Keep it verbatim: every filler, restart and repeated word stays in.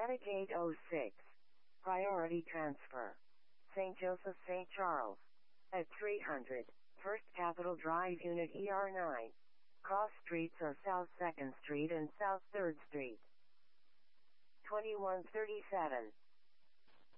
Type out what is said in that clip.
Attic eight oh six. Priority transfer. Saint Joseph Saint Charles. At three hundred. First Capitol Drive Unit E R nine. Cross streets are South second Street and South third Street. twenty-one thirty-seven.